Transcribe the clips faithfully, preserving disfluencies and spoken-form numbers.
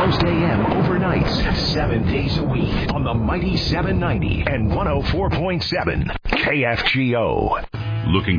Coast A M overnights, seven days a week on the mighty seven ninety and one oh four point seven K F G O. Looking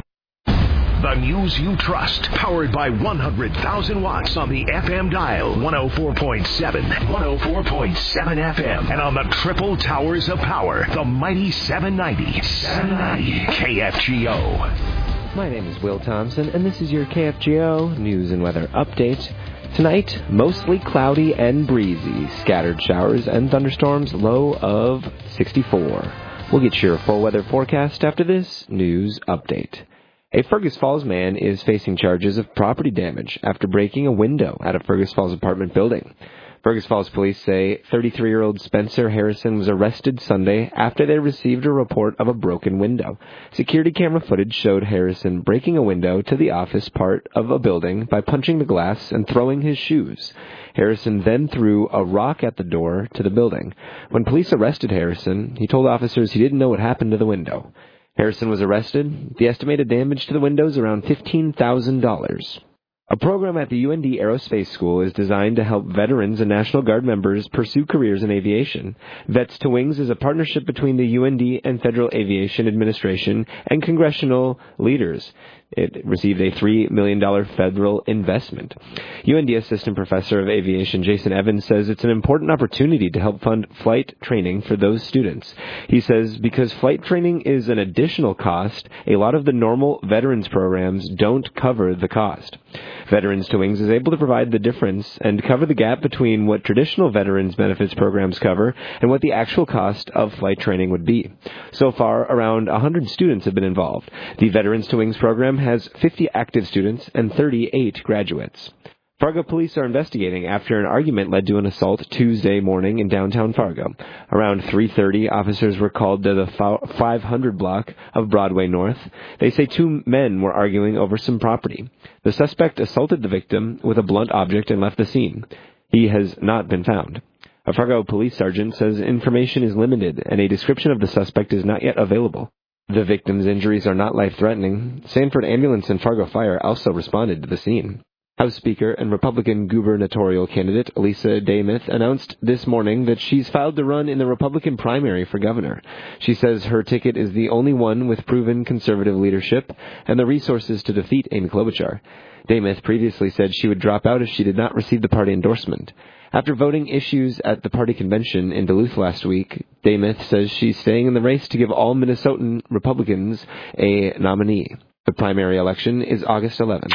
the news you trust, powered by one hundred thousand watts on the F M dial, one oh four point seven, one oh four point seven F M, and on the triple towers of power, the mighty seven ninety, seven ninety K F G O. My name is Will Thompson, and this is your K F G O news and weather update. Tonight, mostly cloudy and breezy, scattered showers and thunderstorms, low of sixty-four. We'll get your full weather forecast after this news update. A Fergus Falls man is facing charges of property damage after breaking a window at a Fergus Falls apartment building. Fergus Falls police say thirty-three-year-old Spencer Harrison was arrested Sunday after they received a report of a broken window. Security camera footage showed Harrison breaking a window to the office part of a building by punching the glass and throwing his shoes. Harrison then threw a rock at the door to the building. When police arrested Harrison, he told officers he didn't know what happened to the window. Harrison was arrested. The estimated damage to the window is around fifteen thousand dollars. A program at the U N D Aerospace School is designed to help veterans and National Guard members pursue careers in aviation. Vets to Wings is a partnership between the U N D and Federal Aviation Administration and congressional leaders. It received a three million dollars federal investment. U N D Assistant Professor of Aviation Jason Evans says it's an important opportunity to help fund flight training for those students. He says because flight training is an additional cost, a lot of the normal veterans programs don't cover the cost. Veterans to Wings is able to provide the difference and cover the gap between what traditional veterans benefits programs cover and what the actual cost of flight training would be. So far, around one hundred students have been involved. The Veterans to Wings program has fifty active students and thirty-eight graduates. Fargo police are investigating after an argument led to an assault Tuesday morning in downtown Fargo. Around three thirty, officers were called to the five hundred block of Broadway North. They say two men were arguing over some property. The suspect assaulted the victim with a blunt object and left the scene. He has not been found. A Fargo police sergeant says information is limited and a description of the suspect is not yet available. The victim's injuries are not life-threatening. Sanford Ambulance and Fargo Fire also responded to the scene. House Speaker and Republican gubernatorial candidate Lisa Damith announced this morning that she's filed to run in the Republican primary for governor. She says her ticket is the only one with proven conservative leadership and the resources to defeat Amy Klobuchar. Damith previously said she would drop out if she did not receive the party endorsement. After voting issues at the party convention in Duluth last week, Damith says she's staying in the race to give all Minnesotan Republicans a nominee. The primary election is August eleventh.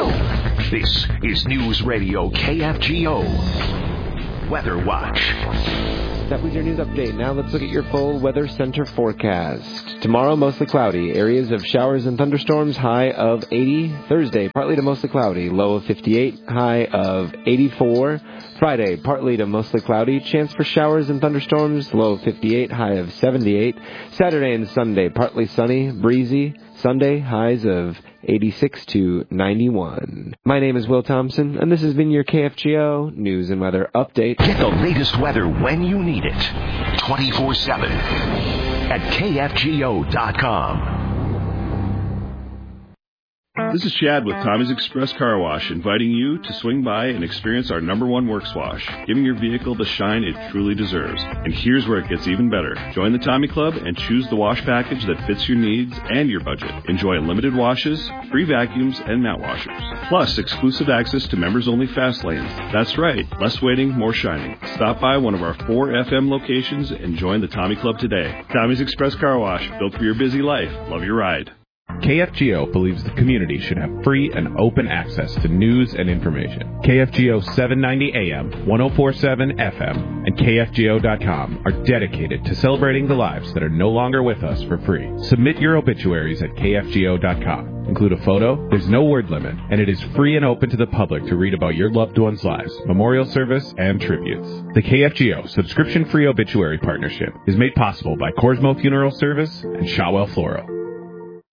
This is News Radio K F G O Weather Watch. That was your news update. Now let's look at your full Weather Center forecast. Tomorrow, mostly cloudy. Areas of showers and thunderstorms, high of eighty. Thursday, partly to mostly cloudy. Low of fifty-eight, high of eighty-four. Friday, partly to mostly cloudy. Chance for showers and thunderstorms, low of fifty-eight, high of seventy-eight. Saturday and Sunday, partly sunny, breezy. Sunday, highs of eighty-six to ninety-one. My name is Will Thompson, and this has been your K F G O News and Weather Update. Get the latest weather when you need it, twenty-four seven at K F G O dot com. This is Chad with Tommy's Express Car Wash, inviting you to swing by and experience our number one works wash, giving your vehicle the shine it truly deserves. And here's where it gets even better. Join the Tommy Club and choose the wash package that fits your needs and your budget. Enjoy unlimited washes, free vacuums, and mat washers. Plus, exclusive access to members-only fast lanes. That's right, less waiting, more shining. Stop by one of our four F M locations and join the Tommy Club today. Tommy's Express Car Wash, built for your busy life. Love your ride. K F G O believes the community should have free and open access to news and information. K F G O seven ninety A M, one oh four point seven F M, and K F G O dot com are dedicated to celebrating the lives that are no longer with us for free. Submit your obituaries at K F G O dot com. Include a photo, there's no word limit, and it is free and open to the public to read about your loved ones' lives, memorial service, and tributes. The K F G O subscription-free obituary partnership is made possible by Corsmo Funeral Service and Shawwell Floral.